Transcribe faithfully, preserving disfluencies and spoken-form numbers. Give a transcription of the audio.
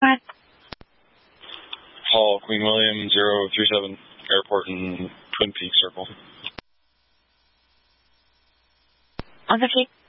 What? Hall, Queen William, zero three seven, airport in Twin Peaks Circle. On the feet.